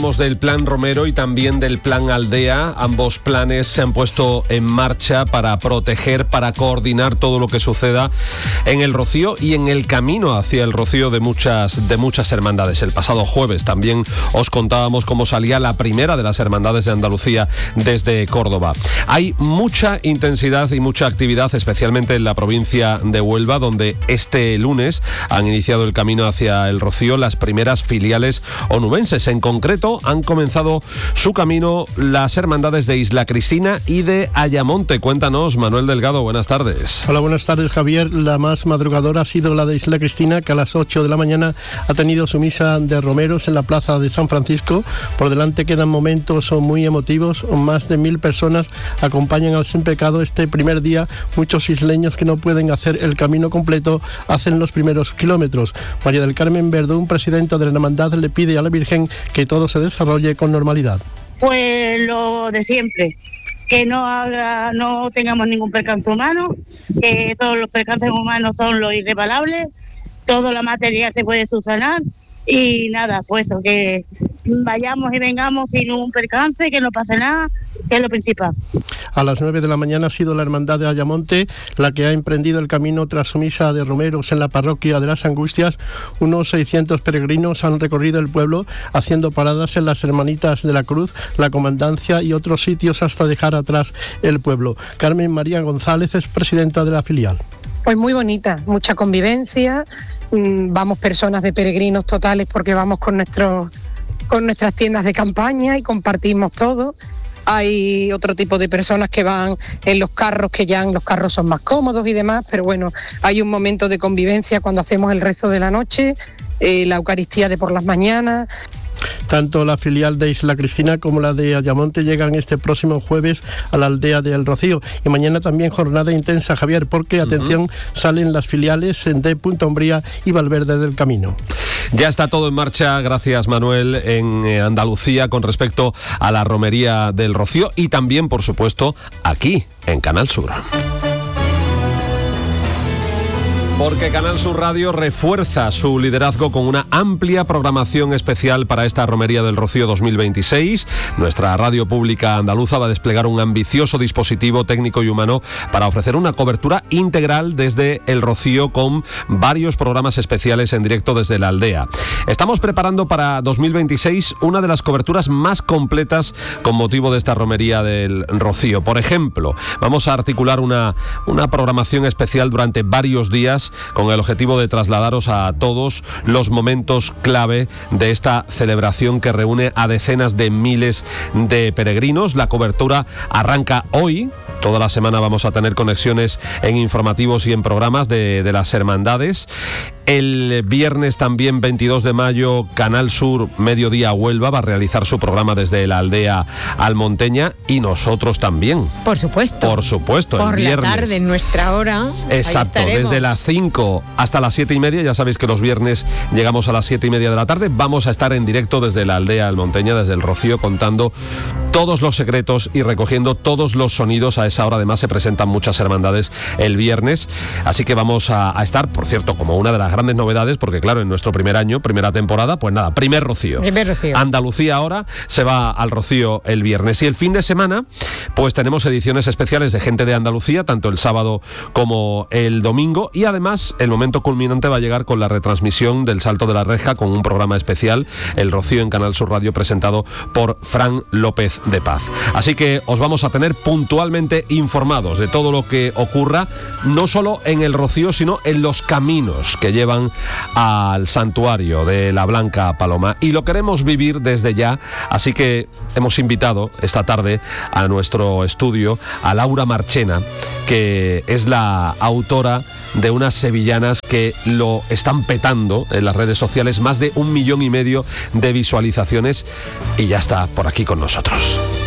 Del Plan Romero y también del Plan Aldea. Ambos planes se han puesto en marcha para proteger, para coordinar todo lo que suceda en el Rocío y en el camino hacia el Rocío de muchas hermandades. El pasado jueves también os contábamos cómo salía la primera de las hermandades de Andalucía desde Córdoba. Hay mucha intensidad y mucha actividad, especialmente en la provincia de Huelva, donde este lunes han iniciado el camino hacia el Rocío las primeras filiales onubenses. En concreto, han comenzado su camino las hermandades de Isla Cristina y de Ayamonte. Cuéntanos, Manuel Delgado, buenas tardes. Hola, buenas tardes, Javier. La más madrugadora ha sido la de Isla Cristina, que a las 8 de la mañana ha tenido su misa de romeros en la plaza de San Francisco. Por delante quedan momentos muy emotivos. Más de 1.000 personas acompañan al Sin Pecado este primer día. Muchos isleños que no pueden hacer el camino completo hacen los primeros kilómetros. María del Carmen Verdún, presidenta de la hermandad, le pide a la Virgen que todo se desarrolle con normalidad. Pues lo de siempre, que no tengamos ningún percance humano, que todos los percances humanos son los irreparables, todo la material se puede subsanar y nada, pues eso, que vayamos y vengamos sin ningún percance, que no pase nada, que es lo principal. A las 9 de la mañana ha sido la hermandad de Ayamonte la que ha emprendido el camino tras su misa de romeros en la parroquia de las Angustias. Unos 600 peregrinos han recorrido el pueblo haciendo paradas en las Hermanitas de la Cruz, la Comandancia y otros sitios hasta dejar atrás el pueblo. Carmen María González es presidenta de la filial. Pues muy bonita, mucha convivencia, vamos personas de peregrinos totales porque vamos con nuestras tiendas de campaña y compartimos todo. Hay otro tipo de personas que van en los carros, que ya los carros son más cómodos y demás, pero bueno, hay un momento de convivencia cuando hacemos el rezo de la noche, la Eucaristía de por las mañanas. Tanto la filial de Isla Cristina como la de Ayamonte llegan este próximo jueves a la aldea de El Rocío. Y mañana también jornada intensa, Javier, porque, atención, salen las filiales de Punta Umbría y Valverde del Camino. Ya está todo en marcha, gracias Manuel, en Andalucía con respecto a la romería del Rocío y también, por supuesto, aquí, en Canal Sur. Porque Canal Sur Radio refuerza su liderazgo con una amplia programación especial para esta Romería del Rocío 2026. Nuestra radio pública andaluza va a desplegar un ambicioso dispositivo técnico y humano para ofrecer una cobertura integral desde el Rocío con varios programas especiales en directo desde la aldea. Estamos preparando para 2026 una de las coberturas más completas con motivo de esta Romería del Rocío. Por ejemplo, vamos a articular una programación especial durante varios días con el objetivo de trasladaros a todos los momentos clave de esta celebración que reúne a decenas de miles de peregrinos. La cobertura arranca hoy. Toda la semana vamos a tener conexiones en informativos y en programas de las hermandades. El viernes también 22 de mayo, Canal Sur Mediodía Huelva va a realizar su programa desde la aldea almonteña y nosotros también. Por supuesto. Por supuesto, por el viernes. La tarde, en nuestra hora. Exacto, desde las 5 hasta las 7:30. Ya sabéis que los viernes llegamos a las 7:30 de la tarde. Vamos a estar en directo desde la aldea almonteña, desde el Rocío, contando todos los secretos y recogiendo todos los sonidos. A esa hora además se presentan muchas hermandades el viernes, así que vamos a estar, por cierto, como una de las grandes novedades, porque claro, en nuestro primer año, primera temporada, pues nada, primer Rocío. Andalucía ahora se va al Rocío el viernes y el fin de semana pues tenemos ediciones especiales de Gente de Andalucía, tanto el sábado como el domingo, y además el momento culminante va a llegar con la retransmisión del Salto de la Reja con un programa especial, el Rocío en Canal Sur Radio, presentado por Fran López de Paz. Así que os vamos a tener puntualmente informados de todo lo que ocurra, no solo en el Rocío, sino en los caminos que llevan al santuario de la Blanca Paloma, y lo queremos vivir desde ya, así que hemos invitado esta tarde a nuestro estudio a Laura Marchena, que es la autora de unas sevillanas que lo están petando en las redes sociales, más de 1,5 millones de visualizaciones, y ya está por aquí con nosotros.